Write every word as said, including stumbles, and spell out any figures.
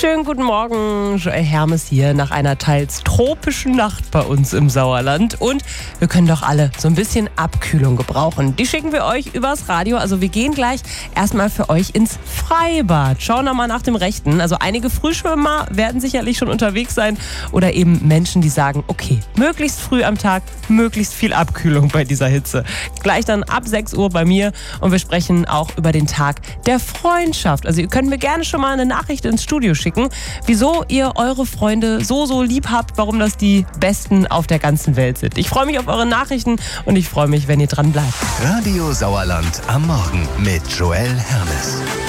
Schönen guten Morgen, Joel Hermes hier nach einer teils tropischen Nacht bei uns im Sauerland. Und wir können doch alle so ein bisschen Abkühlung gebrauchen. Die schicken wir euch übers Radio. Also wir gehen gleich erstmal für euch ins Freibad. Schauen wir mal nach dem Rechten. Also einige Frühschwimmer werden sicherlich schon unterwegs sein. Oder eben Menschen, die sagen, okay, möglichst früh am Tag, möglichst viel Abkühlung bei dieser Hitze. Gleich dann ab sechs Uhr bei mir. Und wir sprechen auch über den Tag der Freundschaft. Also ihr könnt mir gerne schon mal eine Nachricht ins Studio schicken, wieso ihr eure Freunde so, so lieb habt, warum das die Besten auf der ganzen Welt sind. Ich freue mich auf eure Nachrichten und ich freue mich, wenn ihr dran bleibt. Radio Sauerland am Morgen mit Joel Hermes.